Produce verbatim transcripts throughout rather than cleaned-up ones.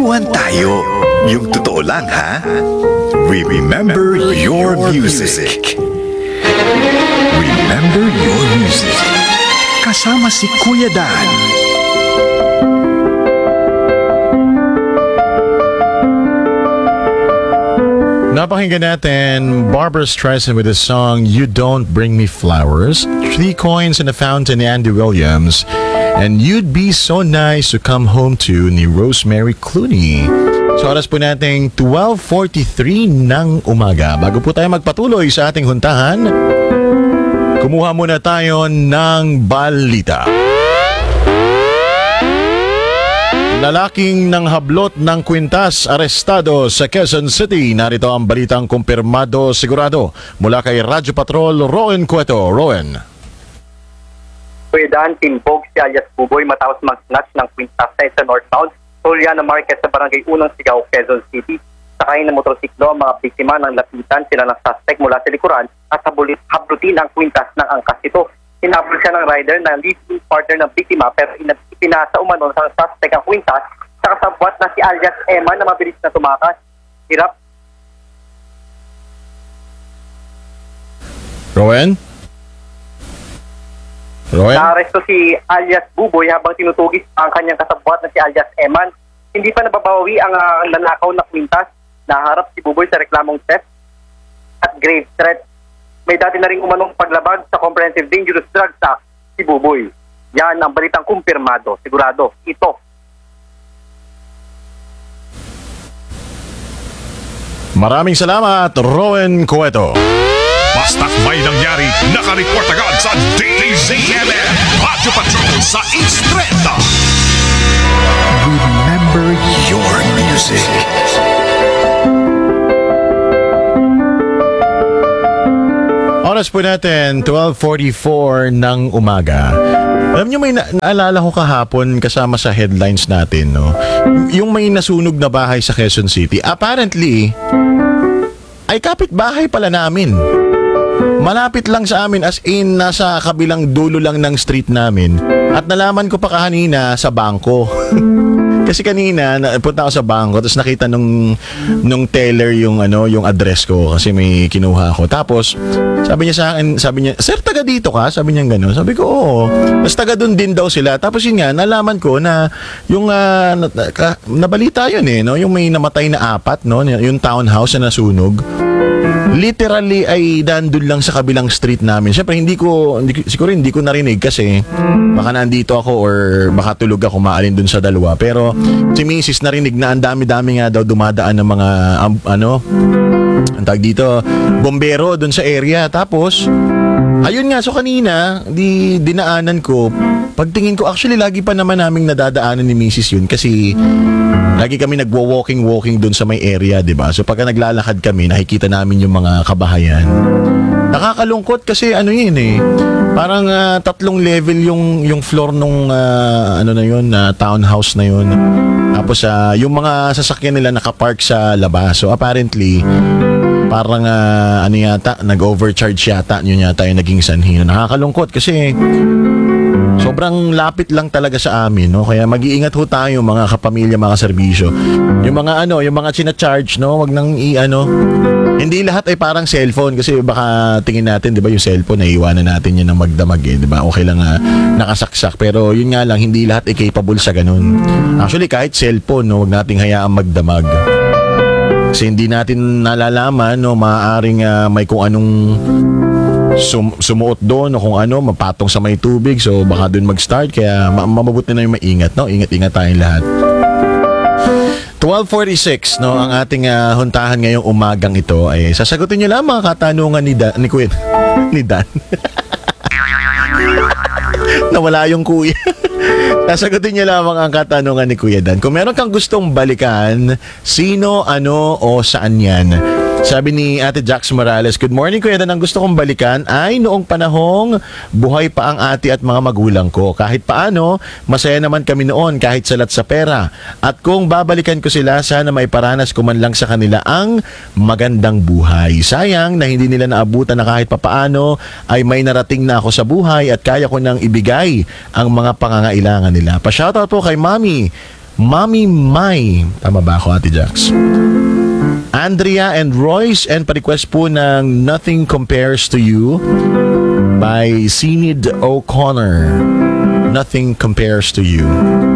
Kwentuhan tayo. Yung totoo lang, ha? We remember your music. Remember your music. Kasama si Kuya Dan. Napakinggan natin Barbra Streisand with the song You Don't Bring Me Flowers, Three Coins in a Fountain, Andy Williams, and You'd Be So Nice to Come Home To ni Rosemary Clooney. So oras po nating twelve forty-three ng umaga. Bago po tayo magpatuloy sa ating huntahan, kumuha muna tayo ng balita. Lalaking ng hablot ng kwintas arestado sa Quezon City. Narito ang balitang kumpirmado sigurado mula kay Radyo Patrol Rowan Cueto. Rowan. Pwedan, timbog si alias Buboy matapos mag-snatch ng kwintas sa northbound Soliana Market sa barangay Unang Sigaw, Quezon City. Sakay ng motorsiklo ang mga biktima ng lapitan sila ng suspect mula sa likuran at hablutin ang kwintas ng angkas ito. Hinabol siya ng rider na leading partner ng biktima pero ipinasa umano sa suspect ang kwintas sa kasabwat na si alias Emma na mabilis na tumakas. Hirap. Rowan? Rowan? Naaresto si alias Buboy habang tinutugis ang kanyang kasabwat na si alias Eman. Hindi pa nababawi ang uh, nanakaw na kwintas. Naharap si Buboy sa reklamong theft at grave threat. May dati na rin umanong paglabag sa Comprehensive Dangerous Drugs Act si Buboy. Yan ang balitang kumpirmado. Sigurado, ito. Maraming salamat, Rowan Cueto. Basta't may nangyari, nakareport agad sa D Z M M Radyo Patrol sa Estrella. Remember your music. Oras po natin, twelve forty-four ng umaga. Alam nyo, may na- naalala ko kahapon kasama sa headlines natin, no? Yung may nasunog na bahay sa Quezon City. Apparently, ay kapitbahay pala namin. Malapit lang sa amin, as in, nasa kabilang dulo lang ng street namin. At nalaman ko pa kanina sa bangko. Kasi kanina, punta ako sa bangko, tapos nakita nung, nung teller yung, ano, yung address ko kasi may kinuha ako. Tapos, sabi niya sa akin, sabi niya, "Sir, taga dito ka?" Sabi niya gano'n. Sabi ko, "Oo." Tapos taga doon din daw sila. Tapos yun nga, nalaman ko na yung, uh, na, ka, nabalita yun eh, no? Yung may namatay na apat, no? Yung townhouse na nasunog. Literally ay dandun lang sa kabilang street namin. Siyempre hindi ko, hindi, siguro hindi ko narinig kasi baka nandito ako or baka tulog ako maalin dun sa dalawa. Pero si Missus narinig na ang dami-dami nga daw dumadaan ng mga um, ano, ang tawag dito, bombero dun sa area. Tapos ayun nga, so kanina di dinaanan ko. Pagtingin ko, actually lagi pa naman naming nadadaanan ni Missus yun kasi lagi kami nagwo-walking-walking doon sa may area, di ba? So pagka naglalakad kami, nakikita namin yung mga kabahayan. Nakakalungkot kasi ano yun eh. Parang uh, tatlong level yung yung floor nung uh, ano na yun, uh, townhouse na yun. Tapos uh, yung mga sasakyan nila nakapark sa labas. So apparently, parang uh, ano yata, nag-overcharge yata. Yun yata yung naging sanhi. Nakakalungkot kasi sobrang lapit lang talaga sa amin, no? Kaya mag-iingat ho tayo mga kapamilya, mga serbisyo. Yung mga ano, yung mga china-charge, no? Wag nang i-ano. Hindi lahat ay parang cellphone kasi baka tingin natin, 'di ba, yung cellphone naiiwanan natin 'yan ng magdamag, eh, 'di ba? Okay lang uh, nakasaksak, pero yun nga lang hindi lahat ay capable sa ganun. Actually, kahit cellphone, no, wag nating hayaang magdamag. Kasi hindi natin nalalaman, no, maaaring uh, may kung anong Sum- sumuot doon o kung ano, mapatong sa may tubig. So baka doon mag-start. Kaya ma- mabuti na yung maingat, no? Ingat-ingat tayong lahat. twelve forty-six, no? Ang ating uh, huntahan ngayong umagang ito ay sasagutin nyo lang mga katanungan ni Dan, ni Quinn. Ni Dan. Nawala yung kuya. Sasagutin niyo lamang ang katanungan ni Kuya Dan. Kung meron kang gustong balikan, sino, ano, o saan yan? Sabi ni Ate Jax Morales, "Good morning Kuya Dan, ang gusto kong balikan ay noong panahong buhay pa ang ate at mga magulang ko. Kahit paano, masaya naman kami noon kahit salat sa pera. At kung babalikan ko sila, sana may paranas ko man lang sa kanila ang magandang buhay. Sayang na hindi nila naabutan na kahit papaano ay may narating na ako sa buhay at kaya ko nang ibigay ang mga pangangailangan nila. Pa-shoutout po kay Mami Mommy Mai. Tama ba ako, Ate Jax? Andrea and Royce, and pa-request po ng Nothing Compares to You by Sinid O'Connor. Nothing Compares to You.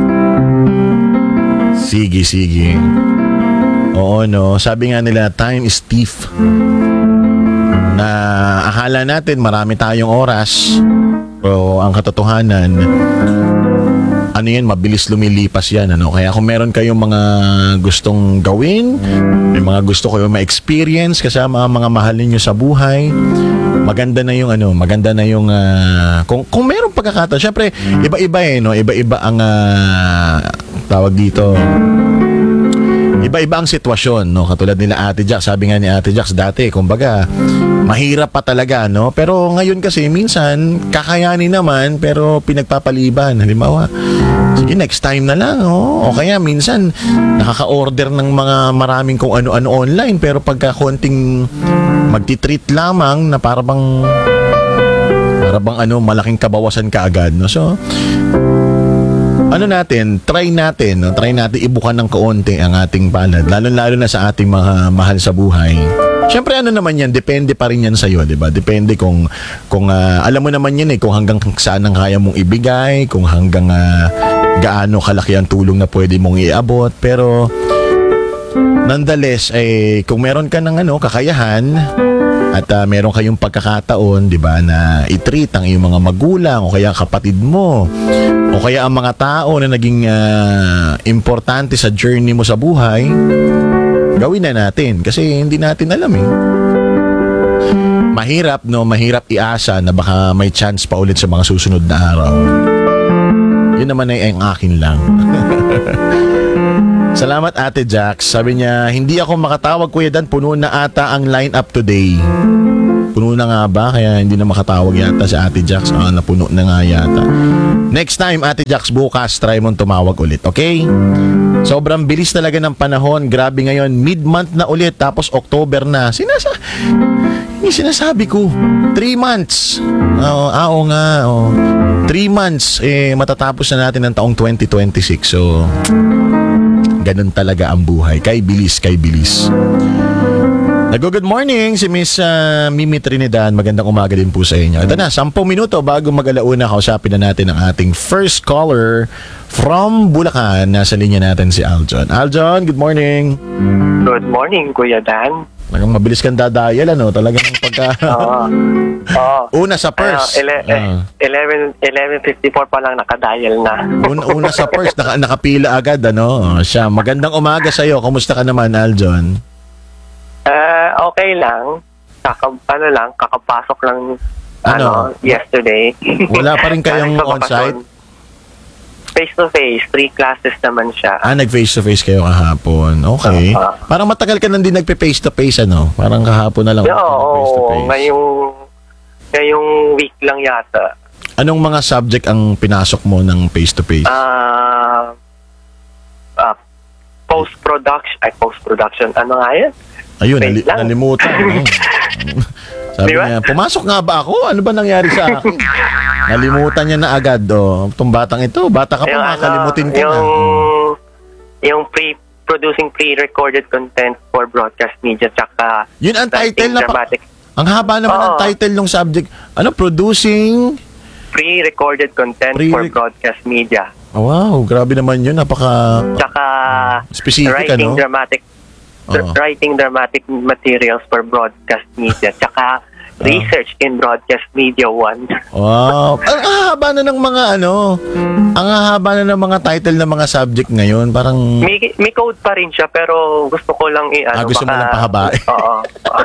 Sige, sige. Oo, no. Sabi nga nila, time is thief. Na akala natin marami tayong oras. Pero ang katotohanan, ano yan, mabilis lumilipas yan. Ano? Kaya kung meron kayong mga gustong gawin, may mga gusto kayong ma-experience kasama ang mga mahal ninyo sa buhay, maganda na yung ano, maganda na yung uh, kung kung meron pagkakataon. Syempre, iba-iba eh, no? Iba-iba ang uh, tawag dito. Iba-iba ang sitwasyon, no? Katulad nila Ate Jax, sabi nga ni Ate Jax dati, kumbaga, mahirap pa talaga, no? Pero ngayon kasi, minsan, kakayanin naman, pero pinagpapaliban. Halimbawa, sige, next time na lang, oh. O kaya, minsan, nakaka-order ng mga maraming kung ano-ano online, pero pagka konting magtitreat lamang na para bang, para bang ano, malaking kabawasan ka agad, no? So, ano natin, try natin, no? Try natin ibukan ng kaunti ang ating palad, lalo-lalo na sa ating mga mahal sa buhay. Siyempre, ano naman yan, depende pa rin yan sa'yo, di ba? Depende kung, kung uh, alam mo naman yan eh, kung hanggang saan ang kaya mong ibigay, kung hanggang uh, gaano kalaki ang tulong na pwede mong iabot. Pero, nonetheless, eh, kung meron ka ng ano, kakayahan, at uh, meron kayong pagkakataon, di ba, na i-treat ang iyong mga magulang o kaya kapatid mo o kaya ang mga tao na naging uh, importante sa journey mo sa buhay, gawin na natin kasi hindi natin alam eh. Mahirap, no? Mahirap iasa na baka may chance pa ulit sa mga susunod na araw. Yun naman ay ang akin lang. Salamat, Ate Jax. Sabi niya, hindi ako makatawag, Kuya Dan. Puno na ata ang line-up today. Puno na nga ba? Kaya hindi na makatawag yata si Ate Jax. Ah, napuno na nga yata. Next time, Ate Jax, bukas, try mong tumawag ulit. Okay? Sobrang bilis talaga ng panahon. Grabe ngayon. Mid-month na ulit. Tapos October na. Sinasa... Yung sinasabi ko. Three months. Oo, ah, oo nga. Oo. Three months. Eh, matatapos na natin ang taong twenty twenty-six. So... ganun talaga ang buhay. Kay bilis, kay bilis. Nag-good morning si Miss uh, Mimi Trinidad. Magandang umaga din po sa inyo. Ito na, sampung minuto bago mag-alauna, kausapin na natin ang ating first caller from Bulacan. Nasa linya natin si Aljon. Aljon, good morning. Good morning, Kuya Dan. Talagang mabilis kang dadayal, ano? Talagang pagka... Oo. Oo. Una sa purse. Ano, ele- uh. eleven, eleven fifty-four pa lang nakadial na. una, una sa purse, naka, nakapila agad, ano? Siya, magandang umaga sa'yo. Kumusta ka naman, Aljon? Uh, okay lang. Kaka, ano lang, kakapasok lang ano, Ano? yesterday. Wala pa rin kayong Galing sa on-site? bakasyon. Face-to-face. Three classes naman siya. Ah, nag-face-to-face kayo kahapon. Okay. Uh, Parang matagal ka nang din nagpe-face-to-face, ano? Parang kahapon na lang. Yeah, ako oo. nag-face-to-face. Ngayong, ngayong week lang yata. Anong mga subject ang pinasok mo ng face-to-face? Ah... Uh, post-production. Ay, post-production. Ano nga yan? Ayun, wait nali- lang. nalimutan. no? Sabi Di ba? niya, pumasok nga ba ako? Ano ba nangyari sa akin? Nalimutan niya na agad. Oh. Itong batang ito, bata ka pa, Yung ano, makakalimutin ka yung, na. yung pre producing pre-recorded content for broadcast media tsaka Yun ang title writing na pa. dramatic Ang haba naman ng Oo. title ng subject. Ano? Producing... pre-recorded content Pre- for broadcast media Oh, wow, grabe naman yun. Napaka... tsaka Specific, writing ano? dramatic Oo. writing dramatic materials for broadcast media tsaka research in broadcast media one. Wow. Ang haba na ng mga ano, ang haba na ng mga title ng mga subject ngayon. Parang, May, may code pa rin siya pero gusto ko lang i-ano. ah, gusto mo baka- lang pahabain. Oo.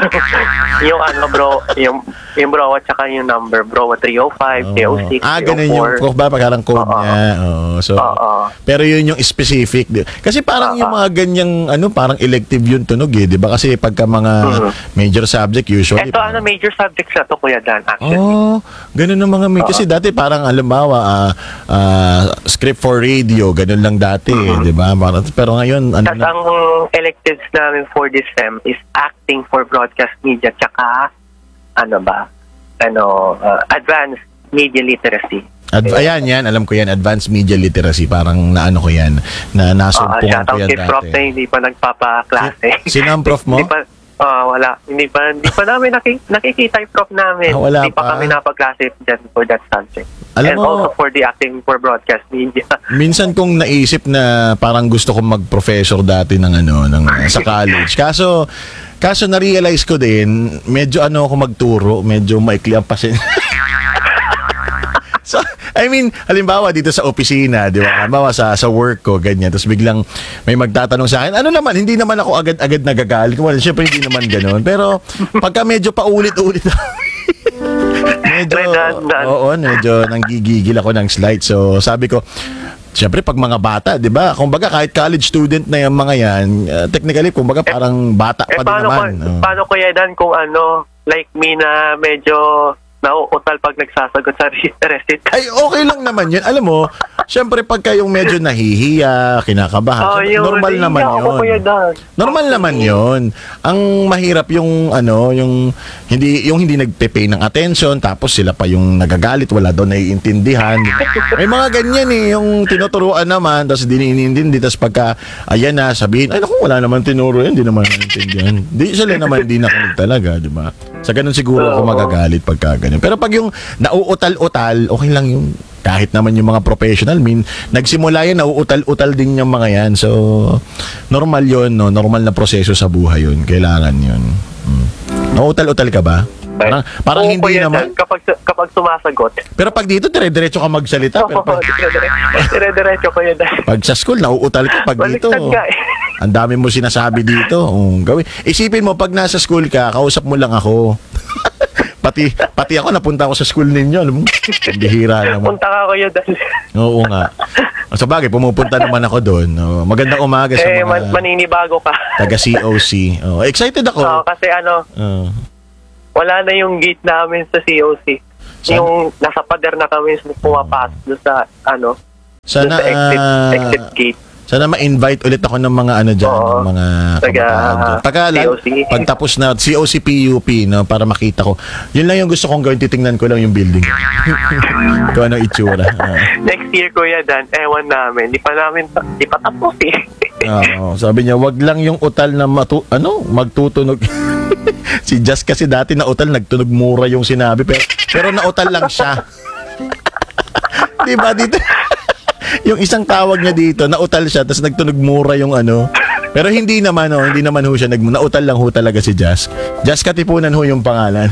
yung ano bro, yung, yung bro at saka yung number. Bro three oh five, three oh six, ah, ganun yung, three oh four. ba, parang code Oo. niya. Oo. So, Oo. pero yun yung specific. Kasi parang yung mga ganyang, ano, parang elective yung tunog eh. Di ba? Kasi pagka mga Mhm. major subject, usually. Ito ano, major subjects na to, Kuya Dan, actually. Oh, ganun ang mga may. Kasi dati parang alimbawa, ah, ah, script for radio, ganun lang dati, eh, di ba? Parang- Pero ngayon, ano At na? ang electives namin for this sem is acting for broadcast media tsaka ano ba? Ano, uh, advanced media literacy. Ad- ayan, yan. Alam ko yan. Advanced Media Literacy. Parang naano ko yan. Na Uh, nasumpungan ko shoutout yan kay Prof na dati. hindi pa nagpapaklase. Sino ang prof mo? Hindi pa, ah, wala. Hindi pa, hindi pa namin naki- nakikita yung prof namin. Ah, wala hindi pa, pa. kami napagklase dyan for that subject. Alam And mo- also for the acting for broadcast media. Minsan kong naisip na parang gusto kong mag-professor dati ng ano, ng sa college. Kaso kaso na-realize ko din, medyo ano ako magturo, medyo maikli ang pasin. So, I mean, halimbawa dito sa opisina, di ba? Halimbawa sa, sa work ko, ganyan. Tapos biglang may magtatanong sa akin, ano naman, hindi naman ako agad-agad nagagalit. Well, syempre hindi naman ganoon. Pero pagka medyo paulit-ulit medyo, Redundant. oo, medyo nanggigigil ako ng slide. So, sabi ko, syempre pag mga bata, di ba? Kumbaga kahit college student na yung mga yan, uh, technically, kumbaga parang bata Eh, pa din paano, naman. ko, Oh. paano Kuya Dan kung ano, like me na medyo nauutal pag nagsasagot sa recit? Ay, okay lang naman yun. Alam mo, syempre pag kayong medyo nahihiya, kinakabahan, Oh, syempre, yun, normal hindi naman ako, Kuya yun. Dan. Normal naman yun. Ang mahirap yung ano, yung hindi yung hindi nagpe-pay ng attention tapos sila pa yung nagagalit, wala daw naiintindihan. May mga ganyan eh, yung tinuturuan naman tapos diniintindi tapos pagka ayan na sabihin, ay naku, wala naman tinuro yun, hindi naman naiintindihan. Di sila naman hindi nakinig talaga, di ba? Sa ganun siguro ako magagalit pagka ganyan. Pero pag yung nauutal-utal, okay lang yung kahit naman yung mga professional, mean, nagsimula yan, nauutal-utal din yung mga yan. So, normal yun, no? Normal na proseso sa buhay yun. Kailangan yun. Hmm. Nauutal-utal ka ba? Parang, parang Oo, hindi Kuya naman. Dan, kapag, kapag sumasagot. Pero pag dito, dire-diretso ka magsalita. Pero Oo, pag, dire-diretso Kuya Dan. pag sa school, nauutal ka. Pag dito, Baliktad ka eh. ang dami mo sinasabi dito. Um, gawin. Isipin mo, pag nasa school ka, kausap mo lang ako. Pati pati ako napunta ako sa school ninyo, alam mo. Bihira naman. Punta ka Kuya Dan. Oo nga. Sa bagay, pumupunta naman ako doon. Oh, magandang umaga sa Eh, mga man- maninibago ka. taga C O C. Oh, excited ako. Oo, kasi ano, Oh. wala na yung gate namin sa C O C. Saan? Yung nasa pader na kami pumapasok doon sa ano, Sana doon sa exit, ah, exit gate. sana ma-invite ulit ako ng mga ano diyan, Oo. ng mga Taga kabataan dyan. Pagka C O C. pagtapos na C O C P U P, no, para makita ko. Yun lang yung gusto kong gawin, titingnan ko lang yung building. Kung ano itsura. Ah. Next year, Kuya Dan, ewan namin. Di pa namin, di pa tapos eh. Oo, sabi niya, wag lang yung utal na matu ano, magtutunog. Si Just kasi dati na utal, nagtunog mura yung sinabi, pero pero nautal lang siya. Di ba dito? Yung isang tawag niya dito, nautal siya, tapos nagtunog mura yung ano. Pero hindi naman, oh, hindi naman ho siya nag nautal lang ho talaga si Just. Just Katipunan ho yung pangalan.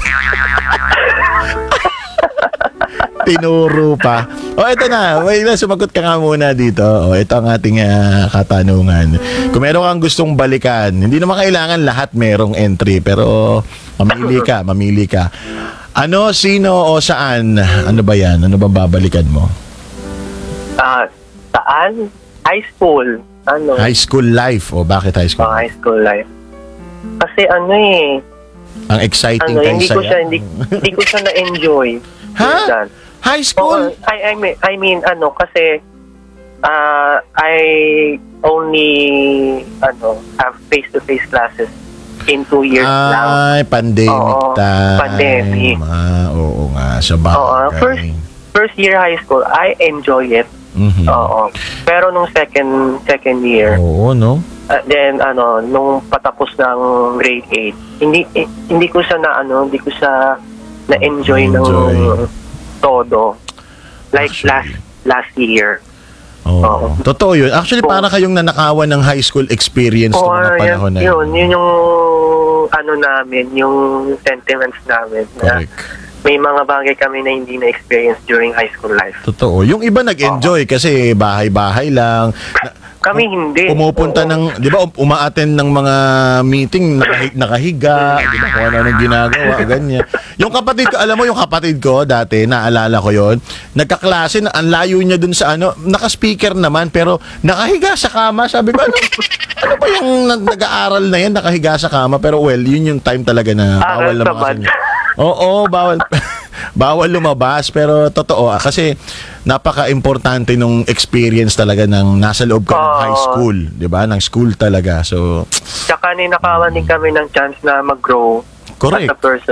Tinuro pa. O, ito na. Wait lang, sumagot ka nga muna dito. O, ito ang ating ah, katanungan. Kung meron kang gustong balikan, hindi naman kailangan lahat merong entry, pero mamili ka, mamili ka. Ano, sino o saan? Ano ba yan? Ano ba babalikan mo? Ah, saan? High school. Ano? High school life. O, bakit high school? Mga high school life. Kasi ano eh, Ang exciting ano, kay hindi ko saya. siya, hindi, hindi ko siya na-enjoy. Ha? Kuya Dan. High Oo, school? I, I mean, I mean, ano, kasi uh, I only, ano, have face-to-face classes in two years lang. Ay, pandemic Oo, time. pandemic. Ah, oo nga, sa bagay. Oo, first, first year high school, I enjoy it. Mhm. Oo. Pero nung second second year, Oo, no? uh, then ano, nung patapos ng grade eight, hindi eh, hindi ko siya na ano, hindi ko siya na-enjoy ng Enjoy. todo. Like Actually. last last year. Oo. Oo. Totoo yun. Actually, Oo. para kayong nanakawan ng high school experience Oo, ng mga yun, panahon na yun, yun yung ano namin, yung sentiments namin. Na Correct. may mga bagay kami na hindi na-experience during high school life. Totoo. Yung iba nag-enjoy kasi bahay-bahay lang. Na- Kami hindi. Pumupunta Oo. ng, di ba, um- uma-attend ng mga meeting, nakahi- nakahiga, di ba, kung ano nang ginagawa, ganyan. Yung kapatid ko, alam mo yung kapatid ko dati, naalala ko yon, nagkaklase, na ang layo niya dun sa ano, naka-speaker naman, pero nakahiga sa kama. Sabi ko, ano, ano ba yung nag- nag-aaral na yan, nakahiga sa kama, pero well, yun yung time talaga na bawal Aral na sa mga bad. Oo, bawal. Bawal lumabas, pero totoo ah, kasi napaka-importante nung experience talaga ng nasa loob ka ng Oo. high school, 'di ba? Ng school talaga. So, Tsaka ninakawan din kami ng chance na mag-grow as correct. a person.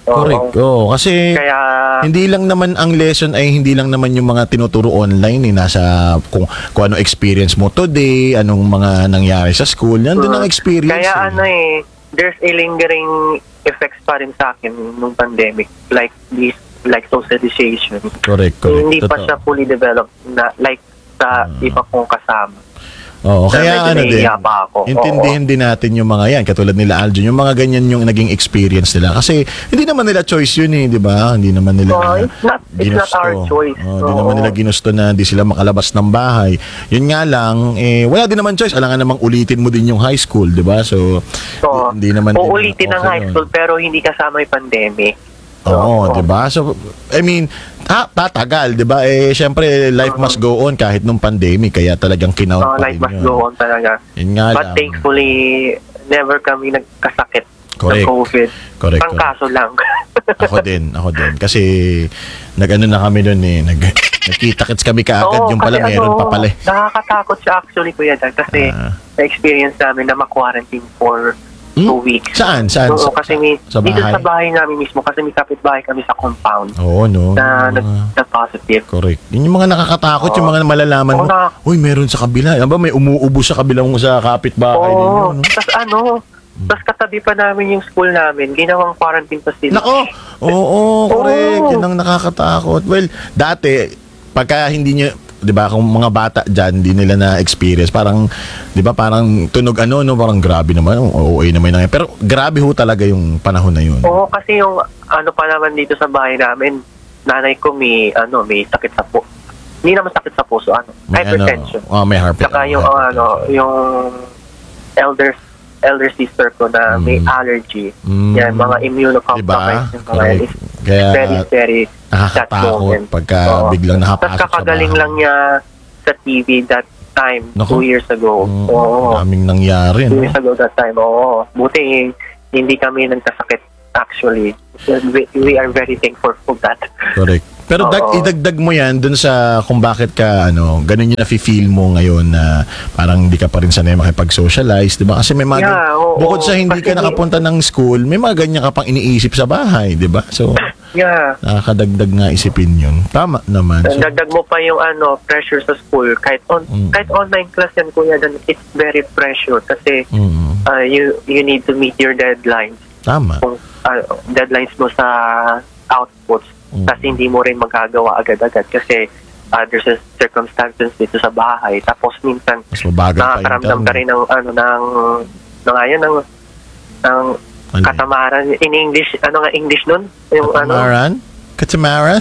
Oo. Correct. Oh, kasi Kaya, hindi lang naman ang lesson ay hindi lang naman yung mga tinuturo online, eh, nasa kung, kung ano experience mo today, anong mga nangyari sa school, nandun ang experience. kaya eh. ano eh, there's a lingering effects pa rin sa akin nung pandemic. Like this, like socialization. Correct, correct. Hindi pa Totoo. siya fully developed na like sa iba kong kasama. Oo, Kaya kaya medyo ano din, nahihiya pa ako. intindihin din natin yung mga yan, katulad nila Aljon, yung mga ganyan yung naging experience nila. Kasi hindi naman nila choice yun eh, di ba? Hindi naman nila No, it's not- it's not our choice. Oo, hindi Oo. naman nila ginusto na hindi sila makalabas ng bahay. Yun nga lang, eh, wala din naman choice. Alangan namang ulitin mo din yung high school, di ba? So, So, hindi naman din uulitin ng okay high yun. school pero hindi kasama yung pandemic. Oo, 'di ba? So I mean, ta tatagal, 'di ba? Eh syempre life must go on kahit nung pandemic kaya talagang kinount Uh, pa life rin must yun. go on talaga. Yun nga But lang. thankfully, never kami nagkasakit Correct. ng COVID. Correct, Ang correct. kaso lang. Ako din, ako din. Kasi nag-ano na kami noon eh, nag nagkita-kits kami kaagad, Oo, yung pala kasi meron ano, pa pala. eh. Nakakatakot siya actually, Kuya Dan, kasi Ah. na-experience namin na ma-quarantine for Hmm? two weeks. Saan? Saan? Oo, Sa- kasi may, sa dito bahay? sa bahay namin mismo, kasi may kapitbahay kami sa compound Oo, no. na, Ah, nag, na positive. correct. Yun yung mga nakakatakot, yung mga malalaman mo. Oo, na- Uy, meron sa kabila. Ano ba, may umuubo sa kabilang sa kapitbahay ninyo, Oo, no? tas ano, tas katabi pa namin yung school namin, ginawang quarantine facility. Nako! Oo, correct. Oo. Yun ang nakakatakot. Well, dati, pagka hindi nyo, di ba, kung mga bata dyan, hindi nila na-experience, parang, di ba, parang tunog ano, no, parang grabe naman, O A naman na. Pero grabe ho talaga yung panahon na yun. Oo, kasi yung ano pa naman dito sa bahay namin, nanay ko may, ano, may sakit sa puso. Hindi naman sakit sa puso, ano, May hypertension. Ano, oh, may heart. Saka yung, oh, ano, yung elder elder sister ko na may Mm. allergy. Mm. Yan, mga immunocompromised. Diba? Yung mga Correct. is Kaya, very, very sad nakakatakot moment. pagka Oo. biglang nakapasok Tapos kakagaling sa bahay. lang niya sa T V that time, Naku. two years ago. Mm, Oo. daming nangyari, Two no? years ago that time, oo. Buti hindi kami nagkasakit actually. We, we are very thankful for that. Correct. Pero dag, Oo. idagdag mo yan dun sa kung bakit ka, ano, ganun yung nafe-feel mo ngayon na parang hindi ka pa rin sanay makipag-socialize, di ba? Kasi may mga, Yeah, oo. bukod sa hindi Kasi ka nakapunta ng school, may mga ganyan ka pang iniisip sa bahay, di ba? So, Yeah. nakakadagdag nga isipin yun. Tama naman. So, Dagdag mo pa yung ano pressure sa school. Kahit on Mm. kahit online class yan, kuya, then it's very pressure kasi mm, uh, you you need to meet your deadlines. tama. Kung uh, deadlines mo sa outputs, Mm. kasi hindi mo rin magagawa agad-agad kasi uh, there's a circumstances dito sa bahay. Tapos minsan Mas mabagal pa yung nakakaramdam ka time. rin ng ano ng ng ayun ng ng Ano yun? katamaran in English. Ano nga English nun? Yung ano Katamaran? Katamaran?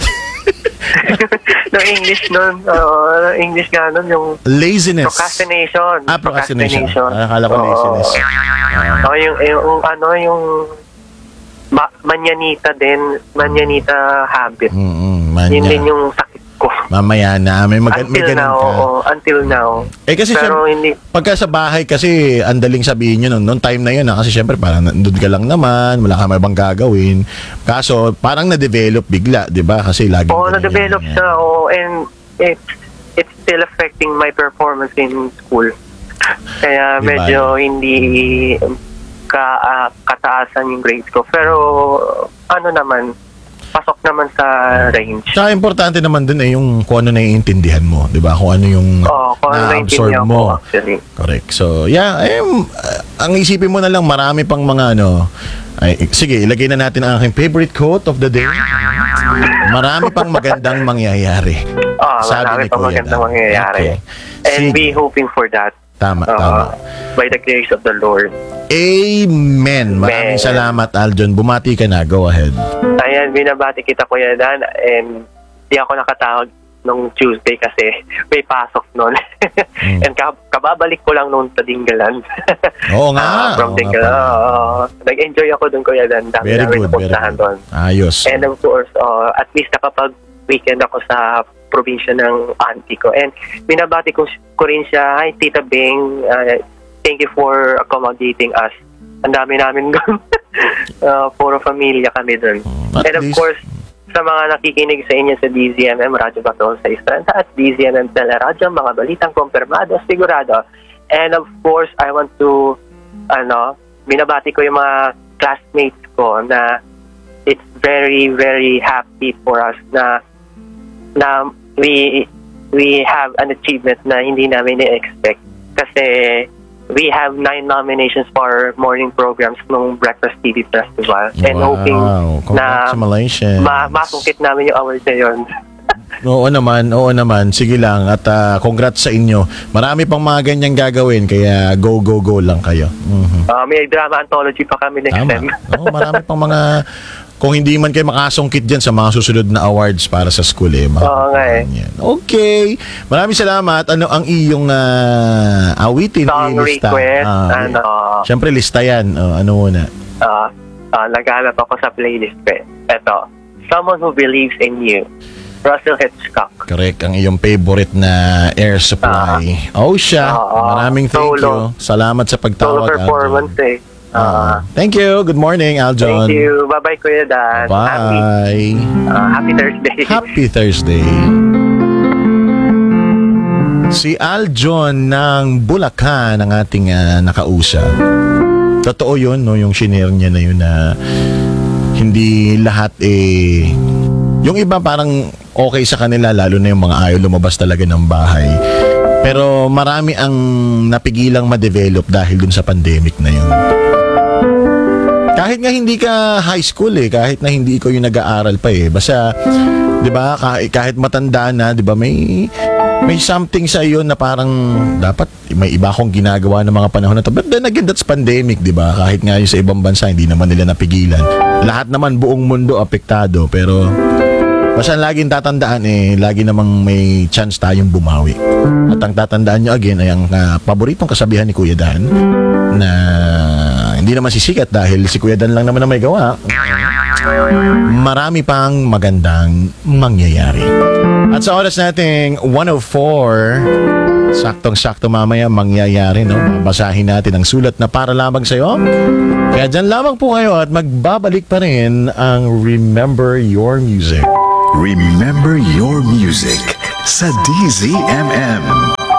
no English nun. Uh, English nga nun yung Laziness. procrastination. Ah, procrastination. Ah, akala ko Oo. laziness. Oh, yung, yung ano yung ma- manyanita din, manyanita habit. Mm-mm, Yun manya. din yung sakit ko. Mamaya na. May, mag- may Until ganun now, ka. oo, until now. Eh kasi Pero syempre, hindi, pagka sa bahay kasi andaling sabihin nyo nun, noong time na yun ha, kasi syempre parang nandun ka lang naman, wala ka may bang gagawin. Kaso parang na-develop bigla, di ba? Kasi lagi oo, na-develop siya, oo, and it's, it's still affecting my performance in school. Kaya Di ba? medyo hindi ka, ah, kataasan yung grades ko. Pero ano naman, pasok naman sa range. Tsaka importante naman dun eh yung kung ano naiintindihan mo, di ba? Kung ano yung Oo, kung ano na-absorb naintindihan mo. ko actually. Correct. So, yeah, eh, uh, ang isipin mo na lang, marami pang mga ano, ay, sige, ilagay na natin ang aking favorite quote of the day. Marami pang magandang mangyayari. Ah, Sabi marami ni pa Kuya magandang Dan. mangyayari. Okay. And Sige. be hoping for that. Tama, Ah, tama. by the grace of the Lord. Amen. Maraming Amen. salamat, Aljon. Bumati ka na. Go ahead. Ayan, binabati kita, Kuya Dan, and di ako nakatawag nung Tuesday kasi may pasok noon. Mm. And kab- kababalik ko lang noon sa Dingalan. Oo nga. Ah, from Oo nga Dingalan. pala. Oo. Nag-enjoy ako doon, Kuya Dan. Dami Very namin good, very napuntahan good. doon. Ayos. And of course, uh, at least nakapag-weekend ako sa probinsya ng auntie ko. And binabati ko, ko rin siya, hi Tita Bing, uh, thank you for accommodating us. Ang dami namin doon. uh, puro pamilya kami doon. At And of least- course, sa mga nakikinig sa inyo sa D Z M M, Radyo Batol sa Istranta at D Z M M Teleradyo, mga balitang kumpirmado, sigurado. And of course, I want to, ano, binabati ko yung mga classmates ko na it's very, very happy for us na na we we have an achievement na hindi namin i-expect. Kasi we have nine nominations for morning programs ng Breakfast T V Festival. And Wow. hoping na Congratulations. ma masungkit namin yung award na yun. Oo naman, oo naman. Sige lang at ah, congrats sa inyo. Marami pang mga ganyan gagawin kaya go go go lang kayo. Mhm. Uh, may drama anthology pa kami next Tama. time. Oo, marami pang mga kung hindi man kayo makasungkit dyan sa mga susunod na awards para sa school eh. mga- Oo nga eh. Yan. Okay. Maraming salamat. Ano ang iyong ah, awitin? Song ilista? request, Ah, ano, Siyempre lista yan. Oh, ano muna? uh, uh, naghanap ako sa playlist ko. Ito, Someone Who Believes in You, Russell Hitchcock. Correct. Ang iyong favorite na air supply. oh siya. Oo. Maraming thank Solo. you. Salamat sa Solo pagtawag. performance Aljon. eh. Uh, Thank you. Good morning, Aljon. thank you. Bye-bye, Kuya Dan. Happy, Bye. uh, happy Thursday. Happy Thursday. Si Aljon ng Bulacan ang ating ah, nakausap. Totoo yun, no, yung shinare niya na yun na hindi lahat eh... Yung iba parang okay sa kanila, lalo na yung mga ayaw lumabas talaga ng bahay. Pero marami ang napigilang ma-develop dahil dun sa pandemic na yun. Kahit nga hindi ka high school eh, kahit na hindi ikaw yung nag-aaral pa eh. Basta, 'di ba, kahit, kahit matanda na, 'di ba, may may something sa iyo na parang dapat may iba akong ginagawa ng mga panahon na to. But then again, that's pandemic, 'di ba? Kahit nga yung sa ibang bansa hindi naman nila napigilan. Lahat naman buong mundo apektado, pero basta laging tatandaan eh, lagi namang may chance tayong bumawi. At ang tatandaan nyo again ay ang ah, paboritong kasabihan ni Kuya Dan na hindi naman sisikat dahil si Kuya Dan lang naman na may gawa. Marami pang magandang mangyayari. At sa oras nating one oh four, saktong-sakto mamaya mangyayari, no? Babasahin natin ang sulat na para lamang sa'yo. Kaya dyan lamang po kayo at magbabalik pa rin ang Remember Your Music. Remember your music sa D Z M M.